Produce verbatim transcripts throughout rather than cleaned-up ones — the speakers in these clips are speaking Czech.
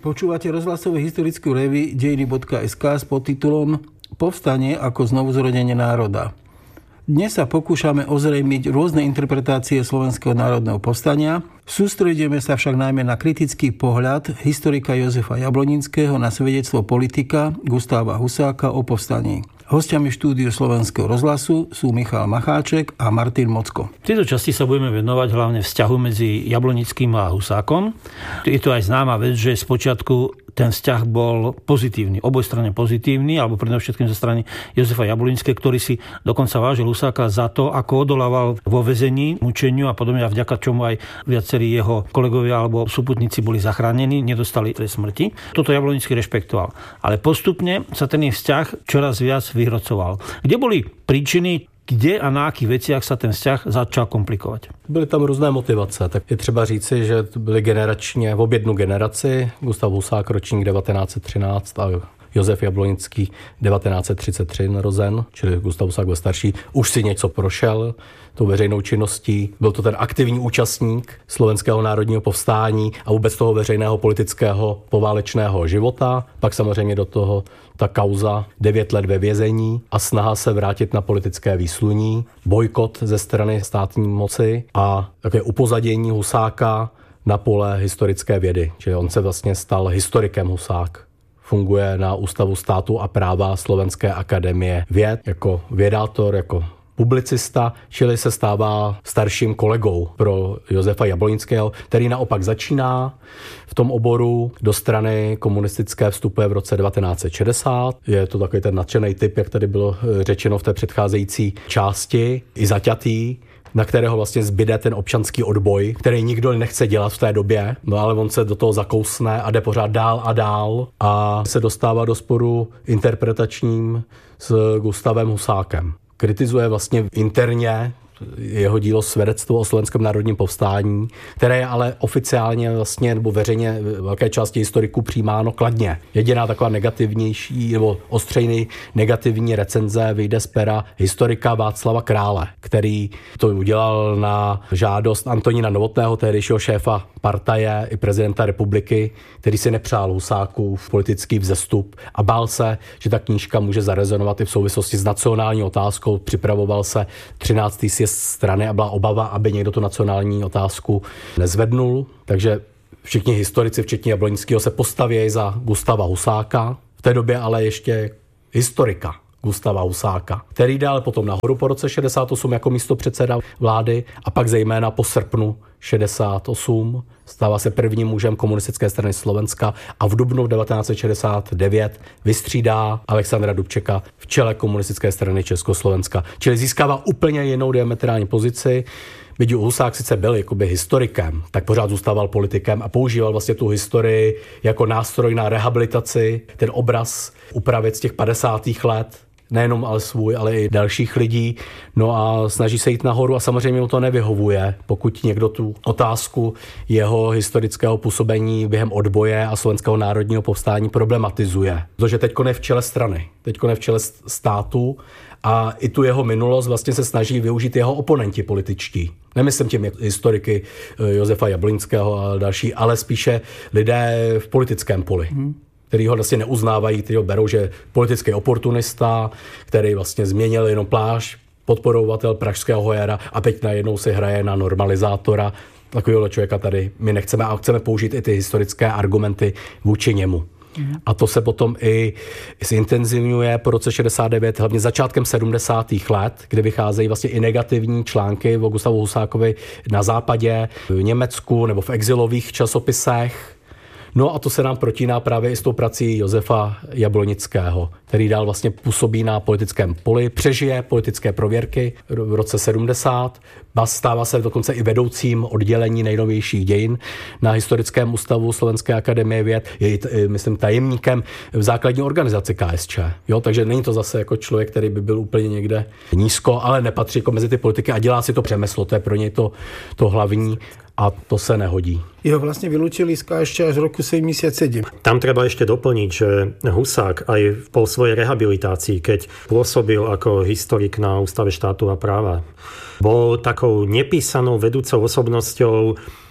Počúvate rozhlasové historickú revue dejiny bodka es ká s podtitulom Povstanie ako znovuzrodenie národa. Dnes sa pokúšame ozrejmiť rôzne interpretácie Slovenského národného povstania. Sústredíme sa však najmä na kritický pohľad historika Jozefa Jablonského na svedectvo politika Gustáva Husáka o povstaní. Hostiami štúdiu Slovenského rozhlasu sú Michal Macháček a Martin Mocko. V tejto časti sa budeme venovať hlavne vzťahu medzi Jablonským a Husákom. Je to aj známa vec, že spočiatku ten vzťah bol pozitívny, obojstranne pozitívny, alebo predovšetkým zo strany Jozefa Jablonského, ktorý si dokonca vážil Husáka za to, ako odolával vo väzení, mučeniu a podobne, a vďaka čomu aj viacerí jeho kolegovia alebo súputníci boli zachránení, nedostali trest smrti. Toto Jablonský rešpektoval. Ale postupne sa ten vzťah čoraz viac vyhrocoval. Kde boli príčiny, kde a na akých veciach sa ten vzťah začal komplikovat? Byly tam různé motivace, tak je třeba říci, že byly generačně v obě jednu generaci, Gustav Husák ročník devatenáct set třináct a Josef Jablonský devatenáct set třicet tři narozen, čili Gustav Husák byl starší, už si něco prošel tou veřejnou činností. Byl to ten aktivní účastník Slovenského národního povstání a vůbec toho veřejného politického poválečného života. Pak samozřejmě do toho ta kauza devět let ve vězení a snaha se vrátit na politické výsluní, bojkot ze strany státní moci a také upozadění Husáka na pole historické vědy. Čili on se vlastně stal historikem Husák. Funguje na Ústavu státu a práva Slovenské akademie věd jako vědátor, jako publicista, čili se stává starším kolegou pro Josefa Jablonského, který naopak začíná v tom oboru, do strany komunistické vstupuje v roce devatenáct set šedesát. Je to takový ten nadšený typ, jak tady bylo řečeno v té předcházející části, i zaťatý, na kterého vlastně zbyde ten občanský odboj, který nikdo nechce dělat v té době, no ale on se do toho zakousne a jde pořád dál a dál a se dostává do sporu interpretačním s Gustavem Husákem. Kritizuje vlastně interně jeho dílo Svědectvo o slovenském národním povstání, které je ale oficiálně vlastně nebo veřejně velké části historiků přijímáno kladně. Jediná taková negativnější nebo ostřejný negativní recenze vyjde z pera historika Václava Krále, který to udělal na žádost Antonína Novotného, tehdejšího šéfa partaje i prezidenta republiky, který si nepřál Husákův politický vzestup a bál se, že ta knížka může zarezonovat i v souvislosti s nacionální otázkou. Připravoval se třináctý sjezd strany a byla obava, aby někdo tu nacionální otázku nezvednul. Takže všichni historici, včetně Jablonského, se postaví za Gustava Husáka. V té době ale ještě historika Gustava Husáka, který jde ale potom nahoru po roce šedesát osm jako místopředseda vlády a pak zejména po srpnu šedesát osm stává se prvním mužem komunistické strany Slovenska a v dubnu devatenáct set šedesát devět vystřídá Alexandra Dubčeka v čele komunistické strany Československa. Čili získává úplně jinou diametrální pozici. Byť Husák sice byl jakoby historikem, tak pořád zůstával politikem a používal vlastně tu historii jako nástroj na rehabilitaci, ten obraz upravit z těch padesátých let, nejenom ale svůj, ale i dalších lidí. No a snaží se jít nahoru a samozřejmě mu to nevyhovuje, pokud někdo tu otázku jeho historického působení během odboje a Slovenského národního povstání problematizuje. Protože teďko ne v čele strany, teďko ne v čele státu a i tu jeho minulost vlastně se snaží využít jeho oponenti političtí. Nemyslím tím historiky Josefa Jablonského a další, ale spíše lidé v politickém poli. Hmm. který ho vlastně neuznávají, který ho berou, že je politický oportunista, který vlastně změnil jenom plášť, podporovatel pražského hojera a teď najednou si hraje na normalizátora. Takového člověka tady my nechceme a chceme použít i ty historické argumenty vůči němu. Mm. A to se potom i zintenzivňuje po roce šedesát devět, hlavně začátkem sedmdesátých let, kdy vycházejí vlastně i negativní články o Gustavu Husákovi na západě, v Německu nebo v exilových časopisech. No a to se nám protíná právě i s tou prací Josefa Jablonského, který dál vlastně působí na politickém poli, přežije politické prověrky v roce sedmdesát, stává se dokonce i vedoucím oddělení nejnovějších dějin na Historickém ústavu Slovenské akademie věd, je, myslím, tajemníkem v základní organizaci K S Č. Jo, takže není to zase jako člověk, který by byl úplně někde nízko, ale nepatří jako mezi ty politiky a dělá si to přemyslo, to je pro něj to, to hlavní. A to sa nehodí. Jeho vlastne vylúčili z K S Č až v roku sedemdesiatsedem. Tam treba ešte doplniť, že Husák aj po svojej rehabilitácii, keď pôsobil ako historik na Ústave štátu a práva, bol takou nepísanou vedúcou osobnosťou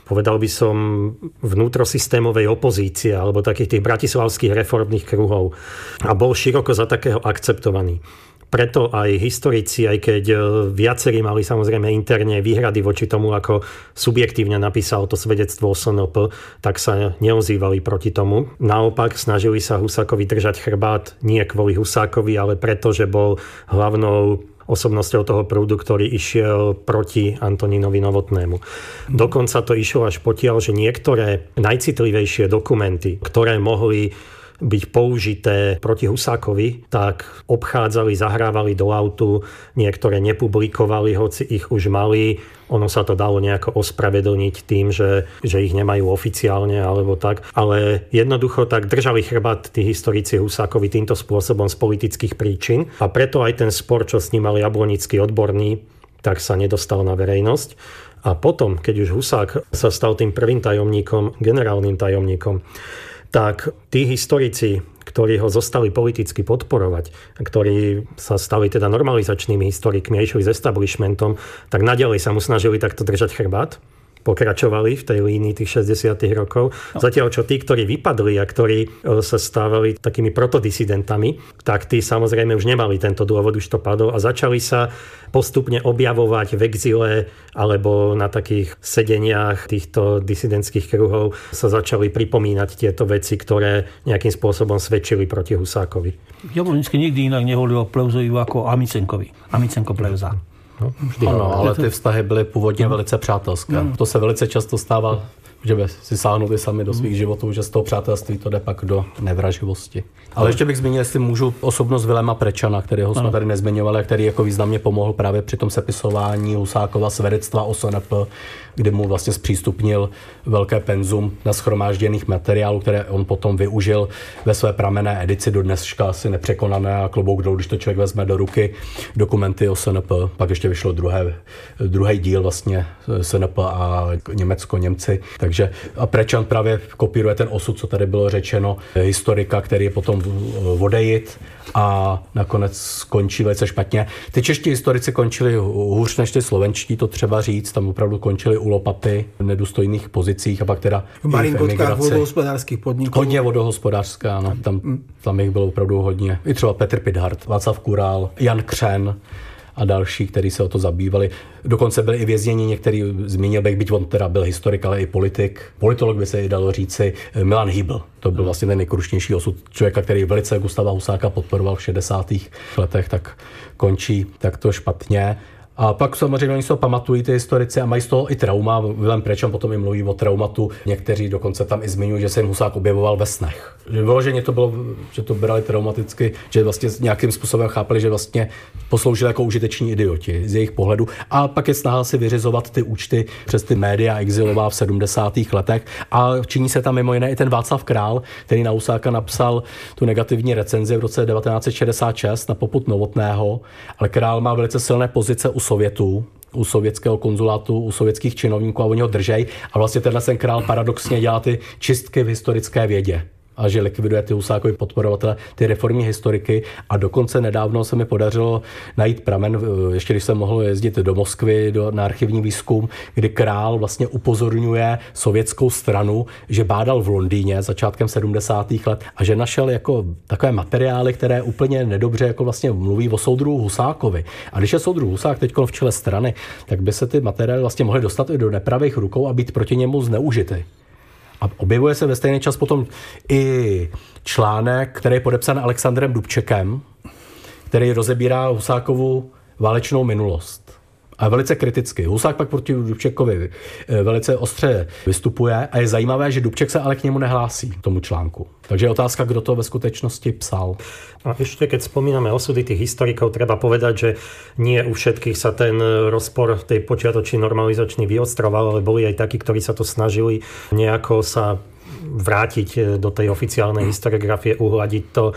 povedal by som, vnútrosystémovej opozície alebo takých tých bratislavských reformných kruhov a bol široko za takého akceptovaný. Preto aj historici, aj keď viacerí mali samozrejme interne výhrady voči tomu, ako subjektívne napísal to svedectvo o es en pé, tak sa neozývali proti tomu. Naopak snažili sa Husákovi držať chrbát nie kvôli Husákovi, ale preto, že bol hlavnou osobnosťou toho prúdu, ktorý išiel proti Antonínovi Novotnému. Dokonca to išlo až potiaľ, že niektoré najcitlivejšie dokumenty, ktoré mohli byť použité proti Husákovi, tak obchádzali, zahrávali do autu, niektoré nepublikovali, hoci ich už mali. Ono sa to dalo nejako ospravedlniť tým, že, že ich nemajú oficiálne alebo tak. Ale jednoducho tak držali chrbát tí historici Husákovi týmto spôsobom z politických príčin. A preto aj ten spor, čo s ním mal Jablonický odborný, tak sa nedostal na verejnosť. A potom, keď už Husák sa stal tým prvým tajomníkom, generálnym tajomníkom, tak tí historici, ktorí ho zostali politicky podporovať, ktorí sa stali teda normalizačnými historikmi a išli s establishmentom, tak naďalej sa mu snažili takto držať chrbát. Pokračovali v tej línii tých šesťdesiatych rokov. Zatiaľ, čo tí, ktorí vypadli a ktorí sa stávali takými protodisidentami, tak tí samozrejme už nemali tento dôvod, už to padol a začali sa postupne objavovať v exile alebo na takých sedeniach týchto disidentských kruhov sa začali pripomínať tieto veci, ktoré nejakým spôsobom svedčili proti Husákovi. Jablonický nikdy inak nevolil Pleuzovi ako Amicenkovi. Amicenko Pleuza. No, ano, ale ty vztahy byly původně velice přátelské. No. To se velice často stává, že by si sáhnuli sami do svých životů, že z toho přátelství to jde pak do nevraživosti. Ale ještě bych zmínil, jestli můžu, osobnost Vilema Prečana, kterého jsme tady nezmiňovali, který jako významně pomohl právě při tom sepisování Husákova svědectva o es en pé, kdy mu vlastně zpřístupnil velké penzum nashromážděných materiálů, které on potom využil ve své pramenné edici, do dneška asi nepřekonané a klobouk dolů, když to člověk vezme do ruky dokumenty o es en pé. Pak ještě vyšlo druhé, druhý díl vlastně es en pé a Německo-Němci. Takže a Prečan právě kopíruje ten osud, co tady bylo řečeno, historika, který je potom odejít a nakonec skončí velice špatně. Ty čeští historici končili hůř než ty slovenští, to třeba říct, tam opravdu končili u lopaty v nedůstojných pozicích a pak teda v marinkotkách vodohospodářských podniků. Hodně vodohospodářská, no. Tam, tam jich bylo opravdu hodně. I třeba Petr Pithart, Václav Kurál, Jan Křen a další, kteří se o to zabývali. Dokonce byli i vězněni některý, zmínil bych, byť on teda byl historik, ale i politik. Politolog by se i dalo říci, Milan Hýbl. To byl vlastně ten nejkrušnější osud člověka, který velice Gustáva Husáka podporoval v šedesátých letech, tak končí takto špatně. A pak samozřejmě oni se to pamatují, ty historici, a mají z toho i trauma. Vilém Prečan potom i mluví o traumatu. Někteří dokonce tam i zmiňují, že se jim Husák objevoval ve snech. Že vyloženě to bylo, že to brali traumaticky, že vlastně nějakým způsobem chápali, že vlastně posloužili jako užiteční idioti z jejich pohledu. A pak je snaha si vyřizovat ty účty přes ty média exilová v sedmdesátých letech. A činí se tam mimo jiné i ten Václav Král, který na Husáka napsal tu negativní recenzi v roce devatenáct set šedesát šest na popud Novotného. Ale Král má velice silné pozice u Sovětů, u sovětského konzulátu, u sovětských činovníků a oni ho držej. A vlastně tenhle ten Král paradoxně dělá ty čistky v historické vědě. A že likviduje ty Husákovi podporovatele, ty reformní historiky. A dokonce nedávno se mi podařilo najít pramen, ještě když jsem mohl jezdit do Moskvy do, na archivní výzkum, kdy Král vlastně upozorňuje sovětskou stranu, že bádal v Londýně začátkem sedmdesátých let a že našel jako takové materiály, které úplně nedobře jako vlastně mluví o soudruhu Husákovi. A když je soudruh Husák teď v čele strany, tak by se ty materiály vlastně mohly dostat i do nepravých rukou a být proti němu zneužity. A objevuje se ve stejný čas potom i článek, který je podepsán Alexandrem Dubčekem, který rozebírá Husákovu válečnou minulost. A velice kriticky. Husák pak proti Dubčekovi velice ostře vystupuje a je zajímavé, že Dubček se ale k němu nehlásí, k tomu článku. Takže je otázka, kdo to ve skutečnosti psal. A ešte keď spomíname osudy tých historikov, treba povedať, že nie u všetkých sa ten rozpor tej počiatočný normalizačný vyostroval, ale boli aj takí, ktorí sa to snažili nejako sa vrátiť do tej oficiálnej historiografie, uhľadiť to.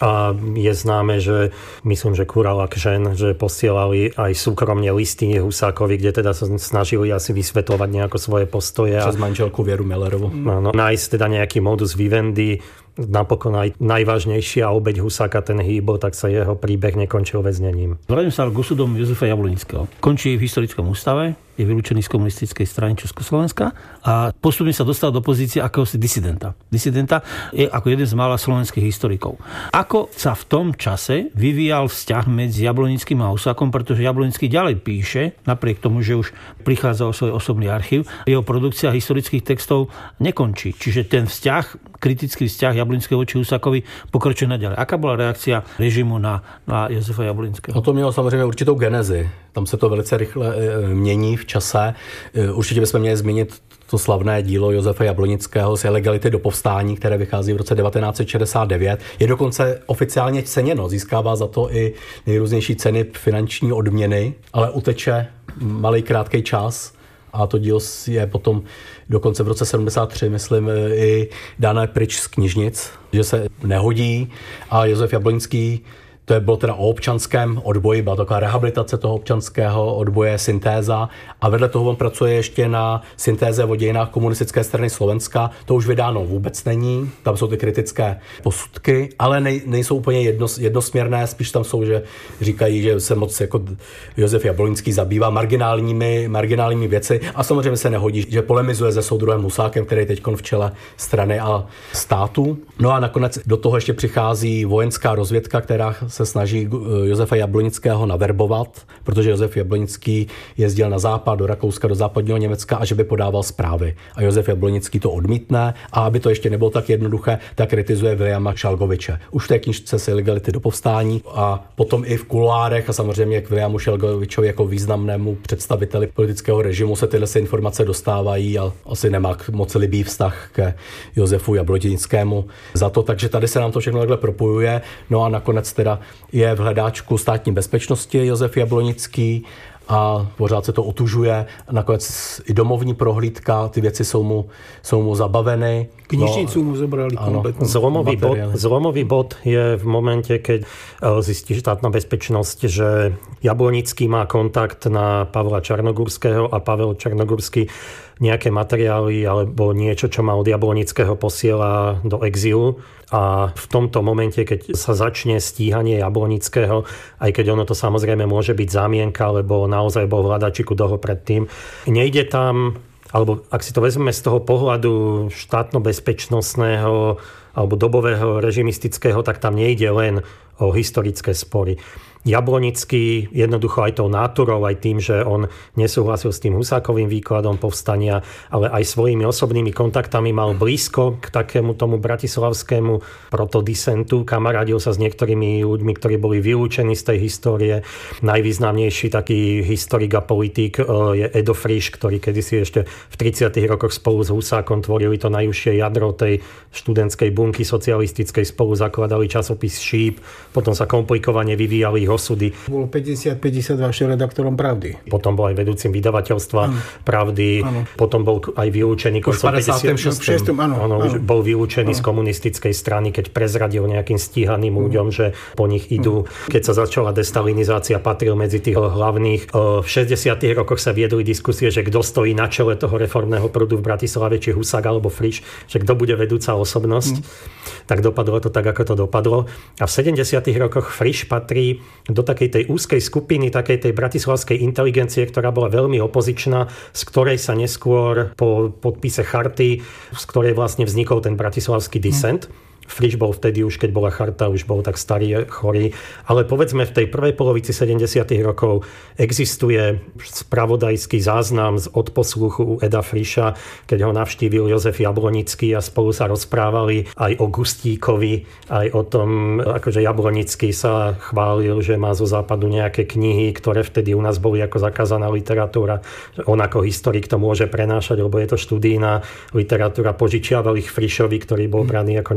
A je známe, že myslím, že Kural a Kžen, že posielali aj súkromne listy Husákovi, kde teda sa snažili asi vysvetľovať nejako svoje postoje. Přes manželku Věru Millerovú. Áno, nájsť teda nejaký modus vivendi. Napokon aj najvážnejšia obeť Husáka, ten Hýbl, tak sa jeho príbeh nekončil väznením. Vrátim sa k osudom Jozefa Jablonického. Končí v historickom ústave, je vylúčený z komunistickej strany Československa a postupne sa dostal do pozície akéhosi disidenta. Disidenta je ako jeden z mála slovenských historikov. Ako sa v tom čase vyvíjal vzťah medzi Jablonickým a Husákom, pretože Jablonický ďalej píše, napriek tomu, že už prichádza o svoj osobný archív, jeho produkcia historických textov nekončí. Čiže ten vzťah, kritický vzťah Jablonického voči Husákovi pokračuje naďalej. Aká bola reakcia režimu na, na Jozefa Jablonického? No to mělo samozřejmě určitou genezi. Tam se to velice rychle mění v čase. Určitě bychom měli zmínit to slavné dílo Josefa Jablonického z Ilegality do povstání, které vychází v roce devatenáct set šedesát devět. Je dokonce oficiálně ceněno, získává za to i nejrůznější ceny, finanční odměny, ale uteče malý krátký čas. A to dílo je potom dokonce v roce sedmdesát tři, myslím, i dané pryč z knižnic, že se nehodí. A Josef Jablonický, to je bylo teda o občanském odboji, byla taková rehabilitace toho občanského odboje, syntéza. A vedle toho on pracuje ještě na syntéze o dějinách komunistické strany Slovenska. To už vydáno vůbec není, tam jsou ty kritické posudky, ale nej, nejsou úplně jednos, jednosměrné, spíš tam jsou, že říkají, že se moc jako Josef Jablonický zabývá marginálními, marginálními věci a samozřejmě se nehodí, že polemizuje se soudruhem Husákem, který je teď v čele strany a státu. No a nakonec do toho ještě přichází vojenská rozvědka, která se snaží Josefa Jablonického naverbovat, protože Josef Jablonický jezdil na západ, do Rakouska, do západního Německa a že by podával zprávy. A Josef Jablonický to odmítne a aby to ještě nebylo tak jednoduché, tak kritizuje Viliama Šalgoviče. Už v té knížce z Ilegality do povstání a potom i v kuloárech a samozřejmě k Viliamu Šalgovičovi jako významnému představiteli politického režimu se tyhle informace dostávají a asi nemá moc libý vztah ke Josefu Jablonickému za to, takže tady se nám to všechno takhle propojuje. No a nakonec teda je v hledáčku státní bezpečnosti Josef Jablonický a pořád se to otužuje. Nakonec i domovní prohlídka, ty věci jsou mu, jsou mu zabaveny. Knižnicu mu zobrali kompletne. Zlomový bod, zlomový bod je v momente, keď zistí štátna bezpečnosť, že Jablonický má kontakt na Pavla Čarnogurského a Pavel Čarnogurský nejaké materiály alebo niečo, čo má od Jablonického, posiela do exílu. A v tomto momente, keď sa začne stíhanie Jablonického, aj keď ono to samozrejme môže byť zámienka, lebo naozaj bol v hľadačiku dlho predtým, nejde tam, alebo ak si to vezmeme z toho pohľadu štátno-bezpečnostného alebo dobového režimistického, tak tam nejde len o historické spory. Jablonický jednoducho aj tou náturou, aj tým, že on nesúhlasil s tým Husákovým výkladom povstania, ale aj svojimi osobnými kontaktami mal blízko k takému tomu bratislavskému protodisentu. Kamarádil sa s niektorými ľuďmi, ktorí boli vylúčení z tej histórie. Najvýznamnejší taký historik a politik je Edo Frisch, ktorý kedysi ešte v tridsiatych rokoch spolu s Husákom tvorili to najúžšie jadro tej študentskej bunky socialistickej, spolu zakladali časopis Šíp, potom sa komplikovane vyvíjali osudy. Bol päťdesiat päťdesiatdva redaktorom Pravdy. Potom bol aj vedúcim vydavateľstva ano. Pravdy. Ano. Potom bol aj vylúčený už v päťdesiatom šiestom Áno, áno, už bol vylúčený ano. z komunistickej strany, keď prezradil nejakým stíhaným ano. ľuďom, že po nich idú. Ano. Keď sa začala destalinizácia, patril medzi tých hlavných. V šesťdesiatych rokoch sa viedli diskusie, že kto stojí na čele toho reformného prúdu v Bratislave, či Husák alebo Frisch, že kto bude vedúca osobnosť. Ano. Tak dopadlo to tak, ako to dopadlo. A v sedemdesiatych rokoch Frisch patrí do takej tej úzkej skupiny, takej tej bratislavskej inteligencie, ktorá bola veľmi opozičná, z ktorej sa neskôr po podpise charty, z ktorej vlastne vznikol ten bratislavský disent. Hmm. Frisch bol vtedy už, keď bola charta, už bol tak starý, chorý. Ale povedzme, v tej prvej polovici sedemdesiatych rokov existuje spravodajský záznam z odposluchu u Eda Frischa, keď ho navštívil Jozef Jablonický a spolu sa rozprávali aj o Gustíkovi, aj o tom, akože Jablonický sa chválil, že má zo západu nejaké knihy, ktoré vtedy u nás boli ako zakázaná literatúra. On ako historik to môže prenášať, lebo je to študijná literatúra. Požičiaval ich Frischovi, ktorý bol braný ako nepriateľ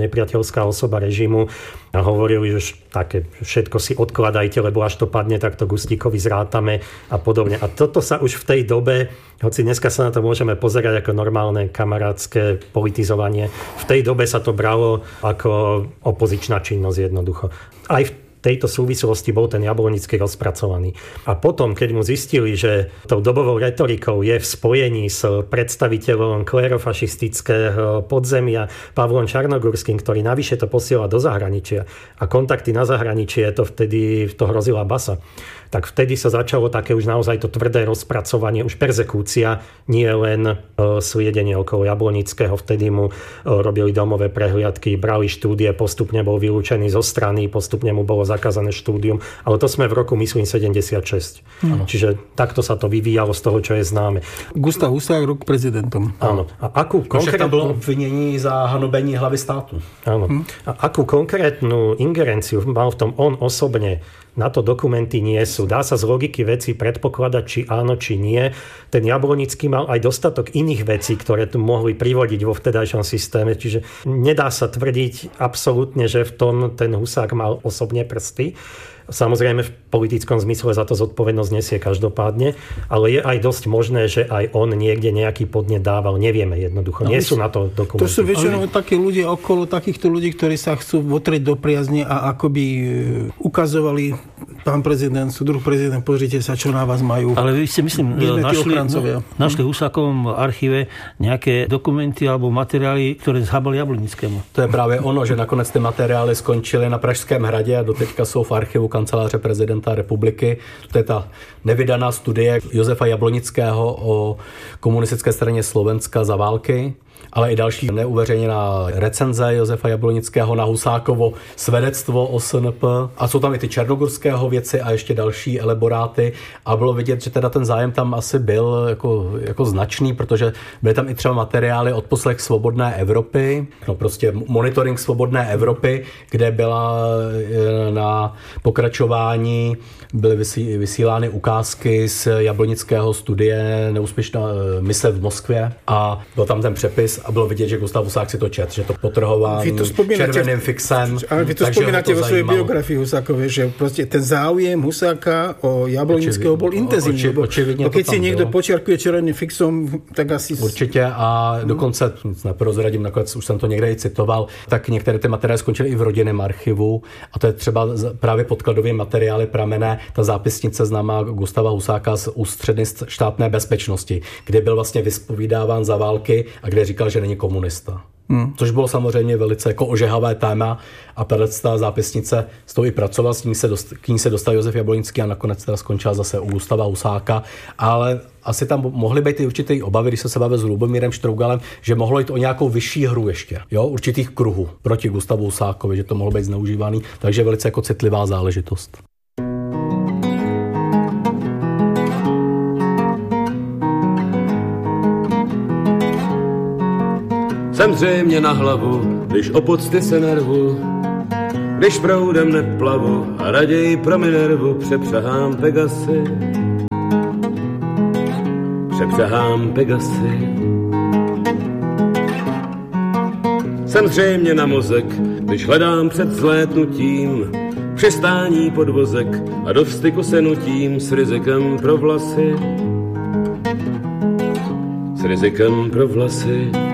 blízka osoba režimu a hovorili, že také všetko si odkladajte, lebo až to padne, tak to Gustíkovi zrátame a podobne. A toto sa už v tej dobe, hoci dneska sa na to môžeme pozerať ako normálne kamarátske politizovanie, v tej dobe sa to bralo ako opozičná činnosť jednoducho. Aj v tejto súvislosti bol ten Jablonický rozpracovaný. A potom, keď mu zistili, že tou dobovou retorikou je v spojení s predstaviteľom klerofašistického podzemia Pavlom Čarnogurským, ktorý navyše to posiela do zahraničia a kontakty na zahraničie, to vtedy to hrozila basa, tak vtedy sa začalo také už naozaj to tvrdé rozpracovanie, už perzekúcia, nie len e, sliedenie okolo Jablonického. Vtedy mu e, robili domové prehliadky, brali štúdie, postupne bol vylúčený zo strany, postupne mu bolo zakázané štúdium, ale to sme v roku, myslím, sedemdesiatšesť. Mm. Čiže takto sa to vyvíjalo z toho, čo je známe. Gustav Husák, rok prezidentom. Áno. A akú konkrétnu... To bolo obvinení za hanobení hlavy státu. Áno. Hm? A akú konkrétnu ingerenciu mal v tom on osobne, na to dokumenty nie sú. Dá sa z logiky veci predpokladať, či áno, či nie. Ten Jablonický mal aj dostatok iných vecí, ktoré tu mohli privodiť vo vtedajšom systéme. Čiže nedá sa tvrdiť absolútne, že v tom ten Husák mal osobne prsty. Samozrejme v politickom zmysle za to zodpovednosť nesie každopádne, ale je aj dosť možné, že aj on niekde nejaký podnet dával. Nevieme jednoducho. Nie sú na to dokumenty. To sú väčšinou takí ľudia okolo takýchto ľudí, ktorí sa chcú votrieť do priazne a akoby ukazovali: pán prezident, súdruh prezident, pozrite sa, čo na vás majú. Ale vy ste, myslím, našli, no, našli v Husákovom archíve nejaké dokumenty alebo materiály, ktoré zhábali Jablonickému. To je právě ono, že nakonec ty materiály skončily na Pražském hradě a doteďka jsou v archivu kanceláře prezidenta republiky. To je ta nevydaná studie Josefa Jablonického o komunistické straně Slovenska za války, ale i další neuveřejněná recenze Josefa Jablonického na Husákovo svedectvo o S N P. A jsou tam i ty černogorského věci a ještě další elaboráty. A bylo vidět, že teda ten zájem tam asi byl jako, jako značný, protože byly tam i třeba materiály odposlech Svobodné Evropy, no prostě monitoring Svobodné Evropy, kde byla na pokračování byly vysí, vysílány ukázky z Jablonického studie Neúspěšná mise v Moskvě a byl tam ten přepis a bylo vidět, že Gustav Husák si to čet, že to potrhován červeným fixem. Ale vy to spomínate vo svojej biografii Husákovej, že proste ten záujem Husáka o Jablonického bol intenzívny. Oči, očividně keď si niekto počiarkuje červeným fixom, tak asi... Určitě a dokonce, nic neprozradím, nakonec už jsem to někde i citoval, tak některé ty materiály skončily i v rodinném archivu a to je třeba právě podkladové materiály pramené, ta zápisnice známá Gustava Husáka z ústředny štátné bezpečnosti, kde byl vlastně vyspovídáván za války a kde říkal, že není komunista. Hmm. Což bylo samozřejmě velice jako ožehavé téma a ta zápisnice s tou i pracoval, s ní se, dost, k ní se dostal Josef Jablonický a nakonec teda skončila zase u Gustava Husáka, ale asi tam mohly být i určité obavy, když se se bavil s Lubomírem Štrougalem, že mohlo jít o nějakou vyšší hru ještě, jo, určitých kruhů proti Gustavu Husákovi, že to mohlo být zneužívaný, takže velice jako citlivá záležitost. Jsem zřejmě na hlavu, když o pocty se nervu, když proudem neplavu a raději pro Minervu přepřahám Pegasy. Přepřahám Pegasy. Jsem zřejmě na mozek, když hledám před zlétnutím přistání podvozek a do vstyku se nutím s rizikem pro vlasy. S rizikem pro vlasy.